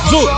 o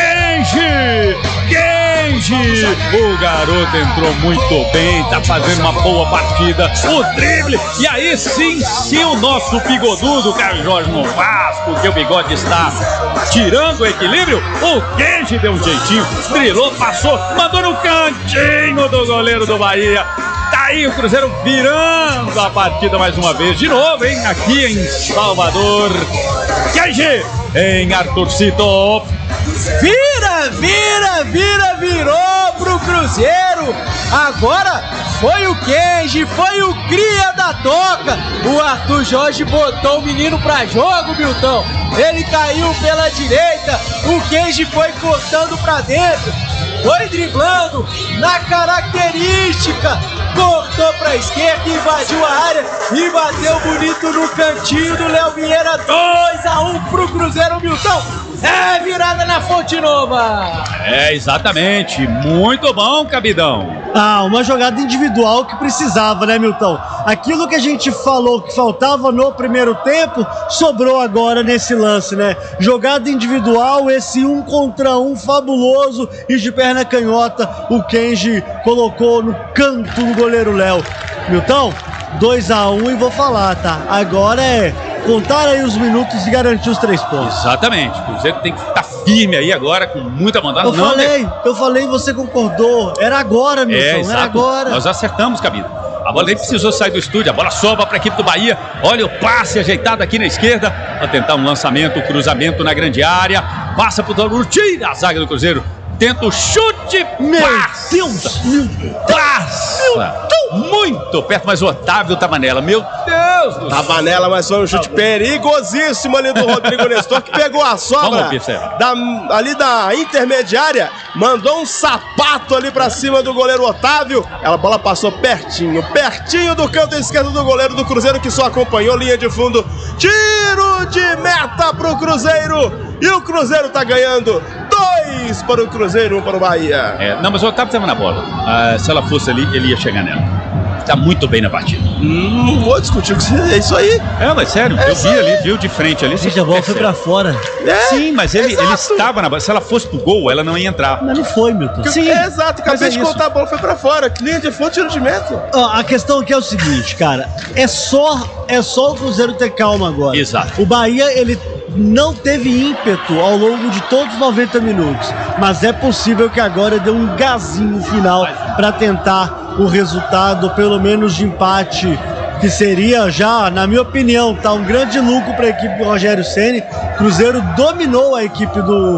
Kenji! O garoto entrou muito bem, tá fazendo uma boa partida. O drible, e aí sim, se o nosso bigodudo Caio Jorge não faz, porque o bigode está tirando o equilíbrio, o Kenji deu um jeitinho, driblou, passou, mandou no cantinho do goleiro do Bahia. Tá aí o Cruzeiro virando a partida mais uma vez, de novo, hein? Aqui em Salvador. Kenji, em Arthurcito. Virou pro Cruzeiro. Agora foi o Kenji, foi o cria da toca. O Arthur Jorge botou o menino pra jogo, Milton. Ele caiu pela direita, o Kenji foi cortando pra dentro, foi driblando na característica, cortou pra esquerda, invadiu a área e bateu bonito no cantinho do Léo Vieira. 2-1 pro Cruzeiro, Milton. É virada na Fonte Nova. É, exatamente. Muito bom, Cabidão. Uma jogada individual que precisava, né, Milton? Aquilo que a gente falou que faltava no primeiro tempo, sobrou agora nesse lance, né? Jogada individual, esse 1 contra 1 fabuloso e de perna canhota, o Kenji colocou no canto do goleiro Léo. Milton, 2-1 e vou falar, tá? Agora é contar aí os minutos e garantir os 3 pontos. Exatamente. O Cruzeiro tem que estar firme aí agora, com muita vontade. Eu falei, você concordou. Era agora, Milton, era agora. Nós acertamos, Cabida. A bola nem precisou sair do estúdio, a bola sobra para a equipe do Bahia. Olha o passe ajeitado aqui na esquerda. Vai tentar um lançamento, cruzamento na grande área. Passa pro Toro, tira a zaga do Cruzeiro. Tenta o chute, passa muito perto, mas o Otávio Tabanella, meu Deus do céu. Tabanella, mas foi um chute perigosíssimo ali do Rodrigo Nestor, que pegou a sobra ali da intermediária, mandou um sapato ali pra cima do goleiro Otávio. A bola passou pertinho do canto esquerdo do goleiro do Cruzeiro, que só acompanhou linha de fundo. Tiro de meta pro Cruzeiro, e o Cruzeiro tá ganhando. 2 para o Cruzeiro, 1 para o Bahia. Não, mas o Otávio estava na bola. Se ela fosse ali, ele ia chegar nela. Tá muito bem na partida. Não vou discutir com você, é isso aí. Mas sério, eu vi ali, viu de frente ali. Gente, a bola foi pra fora. Sim, mas ele estava na bola. Se ela fosse pro gol, ela não ia entrar. Mas não foi, Milton. Sim, exato, acabei de contar, a bola foi pra fora. Linha de fundo, tiro de meta. A questão aqui é o seguinte, cara. É só o Cruzeiro ter calma agora. Exato. O Bahia, ele não teve ímpeto ao longo de todos os 90 minutos, mas é possível que agora dê um gazinho final para tentar o resultado, pelo menos de empate, que seria já, na minha opinião, tá um grande lucro para a equipe do Rogério Ceni. Cruzeiro dominou a equipe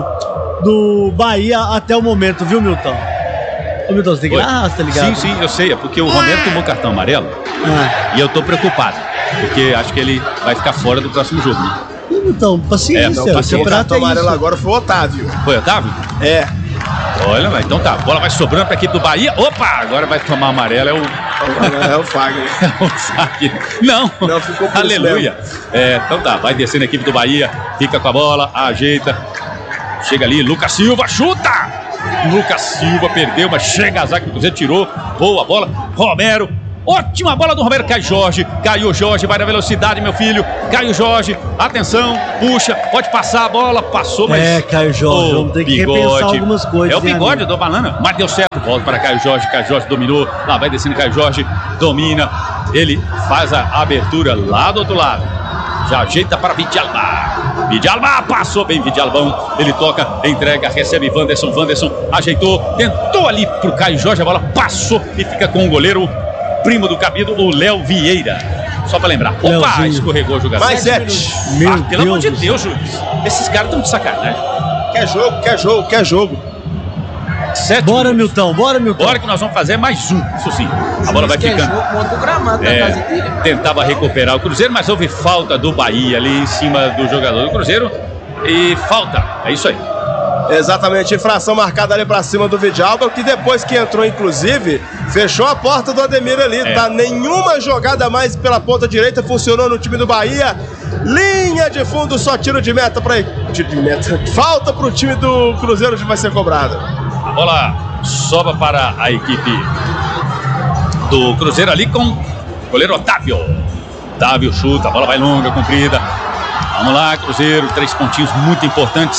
do Bahia até o momento, viu, Milton? Ô, Milton, você tem que tá ligado? Sim, eu sei, é porque o Romero tomou cartão amarelo e eu tô preocupado, porque acho que ele vai ficar fora do próximo jogo, né? Então, paciência. O cartão amarelo agora foi o Otávio. Foi Otávio? É. Olha lá, então tá, a bola vai sobrando pra equipe do Bahia. Opa, agora vai tomar amarelo, é o Fagner. É o Fagner. Não, ficou por aleluia. Então tá, vai descendo a equipe do Bahia, fica com a bola, ajeita, chega ali, Lucas Silva, chuta! Lucas Silva perdeu, mas chega a zaga que o Cruzeiro tirou, boa bola, Romero. Ótima bola do Romero, Caio Jorge, vai na velocidade, meu filho, Caio Jorge, atenção, puxa, pode passar a bola, passou, mas... Caio Jorge, vamos ter que repensar algumas coisas. É o bigode do Banana, mas deu certo, volta para Caio Jorge dominou, lá vai descendo Caio Jorge, domina, ele faz a abertura lá do outro lado, já ajeita para Vidalba, passou bem Vidalbão, ele toca, entrega, recebe Wanderson, ajeitou, tentou ali pro Caio Jorge, a bola passou e fica com o goleiro primo do Cabido, o Léo Vieira. Só pra lembrar. Opa, escorregou o jogador. Mais 7. Pelo amor de Deus, Juiz. Esses caras estão de sacanagem. Quer jogo. 7. Bora, Milton. Bora que nós vamos fazer mais um. Isso sim. A bola vai ficando. Tentava recuperar o Cruzeiro, mas houve falta do Bahia ali em cima do jogador do Cruzeiro. E falta. É isso aí. Exatamente, infração marcada ali pra cima do Vidalba, que depois que entrou, inclusive, fechou a porta do Ademir ali, tá? Nenhuma jogada mais pela ponta direita funcionou no time do Bahia. Linha de fundo, só tiro de meta pra... Falta pro time do Cruzeiro, que vai ser cobrada. A bola sobra para a equipe do Cruzeiro ali com o goleiro Otávio. Otávio chuta, a bola vai longa, comprida. Vamos lá, Cruzeiro, 3 pontinhos muito importantes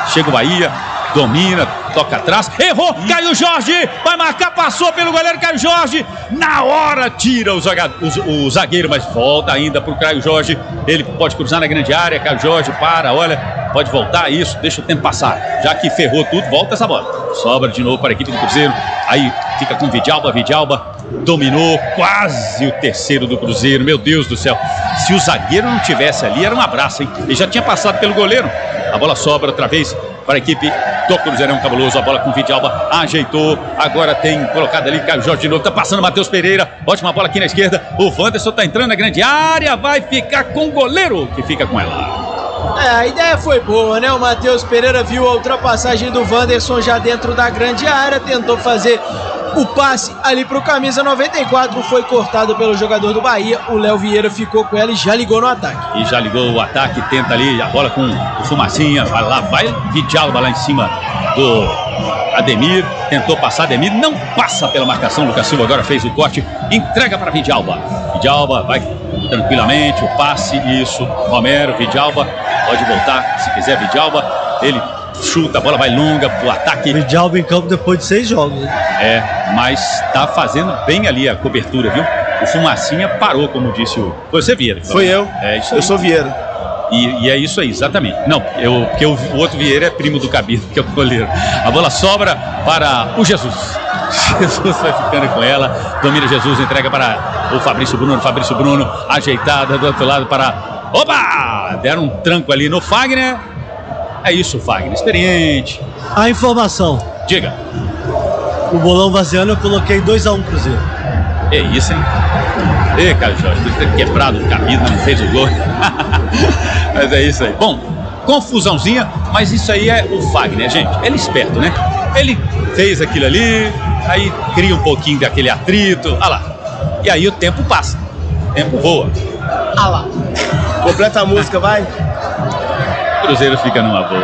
Chega o Bahia, domina, toca atrás, errou, Caio Jorge, vai marcar, passou pelo goleiro Caio Jorge, na hora tira o zagueiro, mas volta ainda pro Caio Jorge, ele pode cruzar na grande área, Caio Jorge para, olha, pode voltar, isso, deixa o tempo passar, já que ferrou tudo, volta essa bola, sobra de novo para a equipe do Cruzeiro, aí fica com Vidalba dominou, quase o terceiro do Cruzeiro, meu Deus do céu, se o zagueiro não tivesse ali, era um abraço, hein, ele já tinha passado pelo goleiro, a bola sobra outra vez para a equipe do Cruzeirão Cabuloso, a bola com o Vidalba, ajeitou, agora tem colocado ali Caio Jorge de novo, tá passando Matheus Pereira, ótima bola aqui na esquerda, o Wanderson tá entrando na grande área, vai ficar com o goleiro, que fica com ela. A ideia foi boa, né? O Matheus Pereira viu a ultrapassagem do Wanderson já dentro da grande área, tentou fazer o passe ali pro camisa 94, foi cortado pelo jogador do Bahia, o Léo Vieira ficou com ela e já ligou no ataque. E já ligou o ataque, tenta ali a bola com o Fumacinha, vai lá, vai Vidalba lá em cima do Ademir, tentou passar, Ademir não passa pela marcação, Lucas Silva agora fez o corte, entrega para Vidalba, vai tranquilamente, o passe, isso, Romero, Vidalba, pode voltar, se quiser Vidalba, ele chuta, a bola vai longa pro ataque. Vidalba em campo depois de 6 jogos. Né? Mas tá fazendo bem ali a cobertura, viu? O Fumacinha parou, como disse o... Foi você, Vieira? Foi eu. Eu sou Vieira. E é isso aí, exatamente. Não, porque o outro Vieira é primo do Cabido, que é o goleiro. A bola sobra para o Jesus. Jesus vai ficando com ela. Domina Jesus, entrega para o Fabrício Bruno, ajeitada do outro lado para... Opa! Deram um tranco ali no Fagner. É isso, Fagner, experiente. A informação. Diga. O bolão vaziano eu coloquei 2-1 Cruzeiro. É isso, hein? Ê, Caio Jorge, tu ter quebrado o Cabido, não fez o gol. Mas é isso aí. Bom, confusãozinha, mas isso aí é o Fagner, gente. Ele é esperto, né? Ele fez aquilo ali, aí cria um pouquinho daquele atrito, olha lá. E aí o tempo passa, o tempo voa. Ah lá. Completa a música, vai. O Cruzeiro fica numa boa.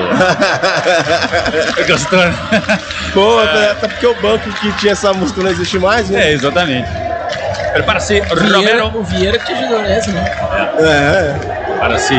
Gostou? Pô, até porque o banco que tinha essa música não existe mais, né? É, exatamente. Prepara-se, Romero. O Vieira que te ajudou nessa, né? Prepara-se.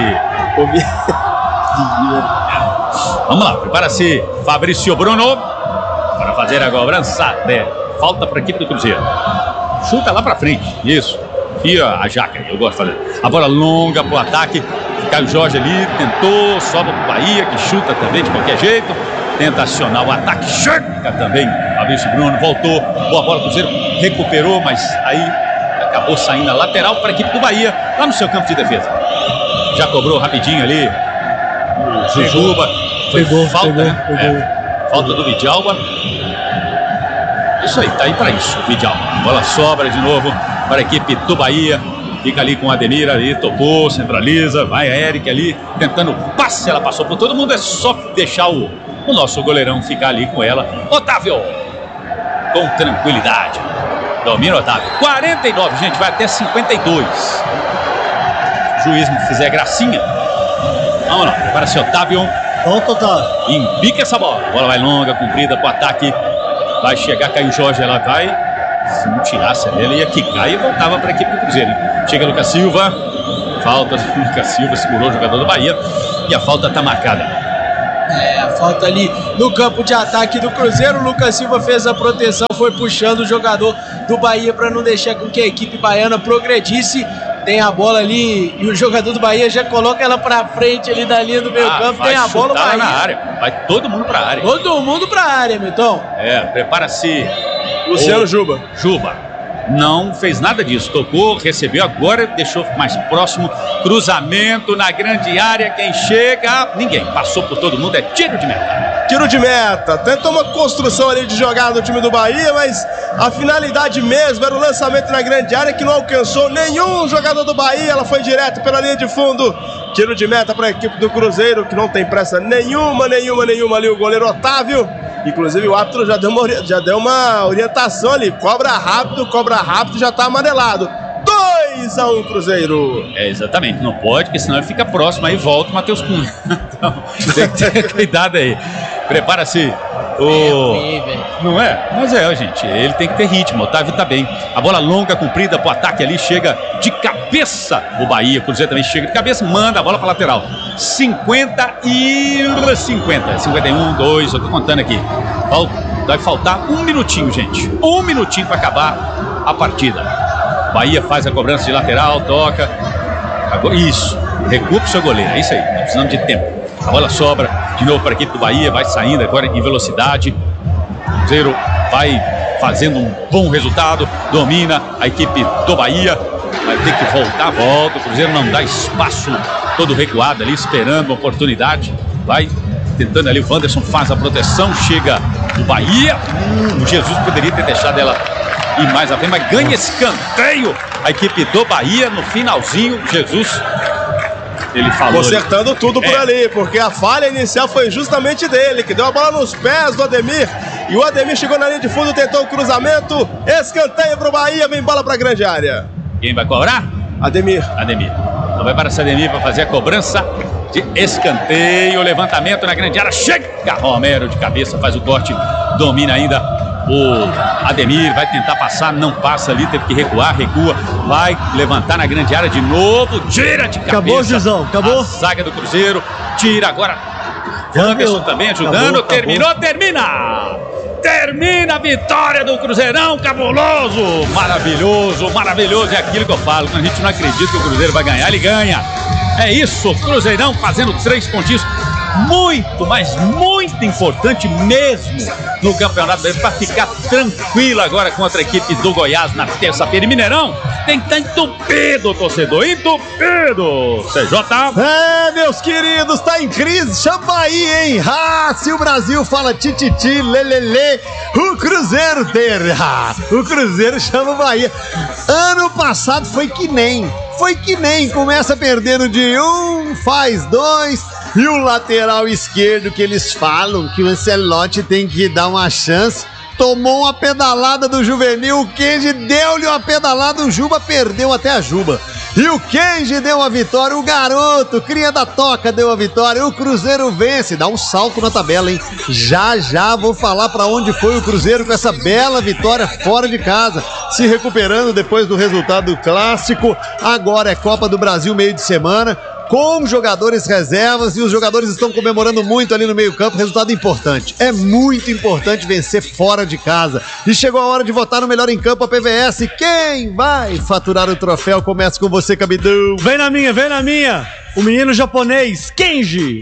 Vamos lá, prepara-se Fabrício Bruno para fazer a cobrança. Falta para a equipe do Cruzeiro. Chuta lá para frente, isso. E a jaca, eu gosto de fazer. A bola longa pro ataque. Caio Jorge ali, tentou, sobra pro Bahia, que chuta também de qualquer jeito. Tenta acionar o ataque, chega também. Fabrício Bruno voltou, boa bola, Cruzeiro recuperou, mas aí acabou saindo a lateral para a equipe do Bahia, lá no seu campo de defesa. Já cobrou rapidinho ali o Jujuba. Pegou, né? Falta do Vidalba. Isso aí, tá aí para isso, o Vidalba. Bola sobra de novo para a equipe do Bahia. Fica ali com a Ademir ali, tocou, centraliza, vai a Eric ali, tentando passe, ela passou por todo mundo, é só deixar o nosso goleirão ficar ali com ela. Otávio, com tranquilidade, domina o Otávio, 49, gente, vai até 52. O juiz me fizer gracinha, vamos lá, prepara-se Otávio. Volta, Otávio. Embica essa bola, a bola vai longa, comprida pro ataque, vai chegar, Caio Jorge, ela vai... Se não tirasse ela, ia quicar e voltava para a equipe do Cruzeiro. Chega Lucas Silva, falta do Lucas Silva, segurou o jogador do Bahia e a falta está marcada. A falta ali no campo de ataque do Cruzeiro. O Lucas Silva fez a proteção, foi puxando o jogador do Bahia para não deixar com que a equipe baiana progredisse. Tem a bola ali e o jogador do Bahia já coloca ela para frente ali da linha do meio campo. Tem a bola, Bahia na área, vai todo mundo para a área. Todo mundo para a área, Milton. Prepara-se Luciano Juba. Não fez nada disso, tocou, recebeu, agora deixou mais próximo, cruzamento na grande área, quem chega, ninguém, passou por todo mundo, é tiro de meta. Tiro de meta, tentou uma construção ali de jogada do time do Bahia, mas a finalidade mesmo era o lançamento na grande área que não alcançou nenhum jogador do Bahia, ela foi direto pela linha de fundo. Tiro de meta para a equipe do Cruzeiro, que não tem pressa nenhuma ali, o goleiro Otávio. Inclusive o árbitro já deu uma orientação ali, cobra rápido, já tá amarelado. 2-1 Cruzeiro. Exatamente, não pode, porque senão ele fica próximo, aí volta o Matheus Cunha. Então tem que ter cuidado aí. Prepara-se o Não é? Mas gente, ele tem que ter ritmo. O Otávio tá bem. A bola longa, comprida pro ataque ali, chega de cabeça o Bahia. O Cruzeiro também chega de cabeça, manda a bola pra lateral. 50 e 50. 51, 2, eu tô contando aqui. Vai faltar um minutinho, gente. Um minutinho pra acabar a partida. Bahia faz a cobrança de lateral, toca. Isso, recua pro seu goleiro. É isso aí, tá precisando de tempo. A bola sobra de novo para a equipe do Bahia, vai saindo agora em velocidade. O Cruzeiro vai fazendo um bom resultado, domina a equipe do Bahia, vai ter que volta. O Cruzeiro não dá espaço, todo recuado ali, esperando uma oportunidade. Vai tentando ali, o Wanderson faz a proteção, chega o Bahia. O Jesus poderia ter deixado ela ir mais à frente, mas ganha escanteio a equipe do Bahia no finalzinho. Jesus, ele falou consertando tudo por ali, porque a falha inicial foi justamente dele, que deu a bola nos pés do Ademir, e o Ademir chegou na linha de fundo, tentou o cruzamento, escanteio pro Bahia, vem bola pra grande área. Quem vai cobrar? Ademir. Então vai para esse Ademir para fazer a cobrança de escanteio, levantamento na grande área, chega Romero de cabeça, faz o corte, domina ainda o Ademir, vai tentar passar, não passa ali, teve que recuar, recua, vai levantar na grande área de novo, tira de cabeça. Acabou, Gizão, acabou. A zaga do Cruzeiro, tira agora. Wanderson também ajudando, terminou. Termina a vitória do Cruzeirão, cabuloso, maravilhoso, é aquilo que eu falo, quando a gente não acredita que o Cruzeiro vai ganhar, ele ganha. É isso, Cruzeirão fazendo 3 pontinhos. Muito, mas muito importante mesmo no Campeonato Brasileiro, para ficar tranquilo agora contra a equipe do Goiás na terça-feira. Mineirão tem que estar entupido, torcedor, entupido. CJ. Meus queridos, tá em crise, chama aí, hein? Se o Brasil fala tititi, lelele, o Cruzeiro o Cruzeiro chama o Bahia. Ano passado foi que nem, começa perdendo de 1, faz 2, e o lateral esquerdo que eles falam que o Ancelotti tem que dar uma chance, tomou uma pedalada do Juvenil, o Kenji deu-lhe uma pedalada, o Juba perdeu até a Juba. E o Kenji deu a vitória, o garoto, cria da Toca, deu a vitória, o Cruzeiro vence, dá um salto na tabela, hein? Já vou falar pra onde foi o Cruzeiro com essa bela vitória fora de casa, se recuperando depois do resultado clássico. Agora é Copa do Brasil meio de semana, com jogadores reservas, e os jogadores estão comemorando muito ali no meio-campo. Resultado importante. É muito importante vencer fora de casa. E chegou a hora de votar no melhor em campo, a PVS. Quem vai faturar o troféu? Começa com você, Cabidão. Vem na minha. O menino japonês, Kenji,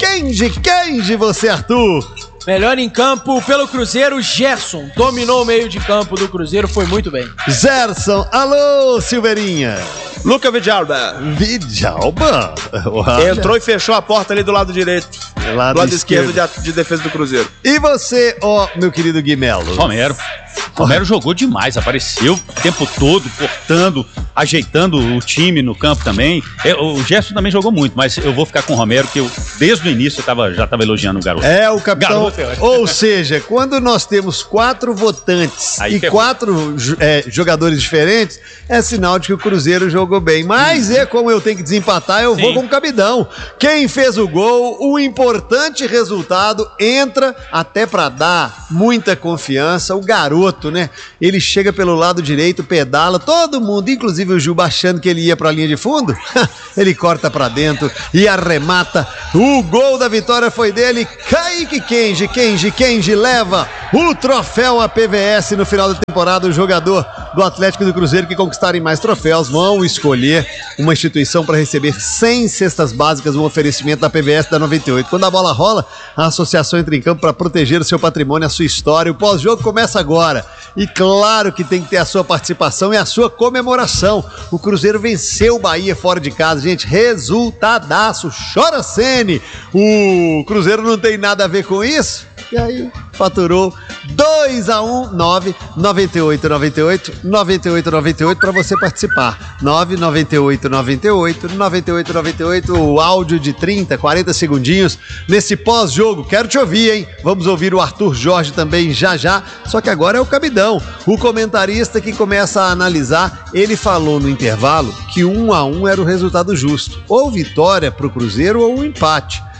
você, Arthur. Melhor em campo pelo Cruzeiro, Gerson. Dominou o meio de campo do Cruzeiro, foi muito bem. Gerson, alô, Silveirinha. Luca Vidalba. Entrou e fechou a porta ali do lado direito. Do lado esquerdo de defesa do Cruzeiro. E você, meu querido Guimelo? Romero jogou demais, apareceu o tempo todo, cortando, ajeitando o time no campo também. O Gerson também jogou muito, mas eu vou ficar com o Romero, que eu, desde o início, já estava elogiando o garoto. O capitão. Ou seja, quando nós temos 4 votantes aí e 4 jogadores diferentes, é sinal de que o Cruzeiro jogou bem. Mas como eu tenho que desempatar, eu vou com o Cabidão. Quem fez o gol, o importante resultado, entra até para dar muita confiança. O garoto, né? Ele chega pelo lado direito, pedala, todo mundo, inclusive o Juba, achando que ele ia pra linha de fundo, ele corta pra dentro e arremata. O gol da vitória foi dele, Kaique Kenji leva o troféu a PVS no final da temporada. O jogador do Atlético do Cruzeiro que conquistarem mais troféus vão escolher uma instituição para receber 100 cestas básicas, um oferecimento da PVS da 98. Quando a bola rola, a associação entra em campo para proteger o seu patrimônio, a sua história. O pós-jogo começa agora. E claro que tem que ter a sua participação e a sua comemoração. O Cruzeiro venceu o Bahia fora de casa, gente, resultadaço, chora Sene. O Cruzeiro não tem nada a ver com isso, e aí faturou 2-1, 99898 para você participar. 99898, o áudio de 30, 40 segundinhos nesse pós-jogo. Quero te ouvir, hein? Vamos ouvir o Arthur Jorge também já, só que agora é o Cabidão, o comentarista que começa a analisar. Ele falou no intervalo que 1-1 era o resultado justo, ou vitória pro Cruzeiro ou um empate.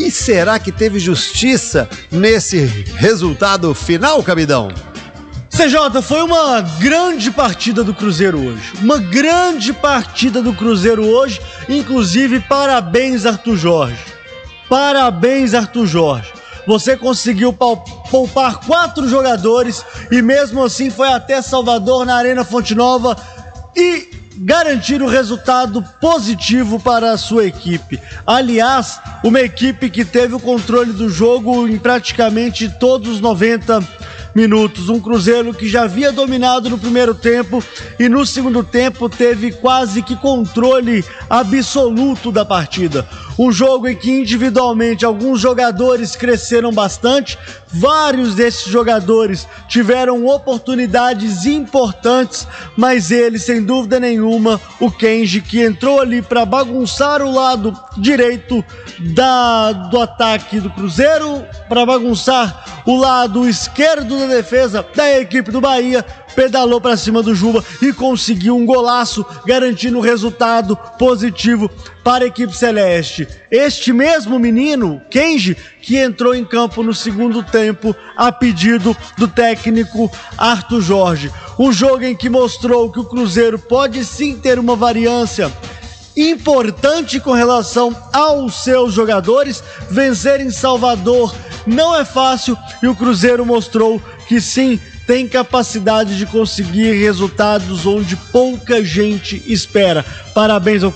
E será que teve justiça nesse resultado final, Cabidão? CJ, foi uma grande partida do Cruzeiro hoje. Uma grande partida do Cruzeiro hoje. Inclusive, parabéns, Arthur Jorge. Parabéns, Arthur Jorge. Você conseguiu poupar 4 jogadores e mesmo assim foi até Salvador, na Arena Fonte Nova, e garantir o resultado positivo para a sua equipe. Aliás, uma equipe que teve o controle do jogo em praticamente todos os 90 minutos. Um Cruzeiro que já havia dominado no primeiro tempo e no segundo tempo teve quase que controle absoluto da partida. Um jogo em que individualmente alguns jogadores cresceram bastante, vários desses jogadores tiveram oportunidades importantes, mas ele, sem dúvida nenhuma, o Kenji, que entrou ali para bagunçar o lado direito do ataque do Cruzeiro, para bagunçar o lado esquerdo da defesa da equipe do Bahia, pedalou para cima do Juba e conseguiu um golaço, garantindo o resultado positivo para a equipe celeste. Este mesmo menino, Kenji, que entrou em campo no segundo tempo a pedido do técnico Arthur Jorge. Um jogo em que mostrou que o Cruzeiro pode sim ter uma variância importante com relação aos seus jogadores. Vencer em Salvador não é fácil e o Cruzeiro mostrou que sim, tem capacidade de conseguir resultados onde pouca gente espera. Parabéns ao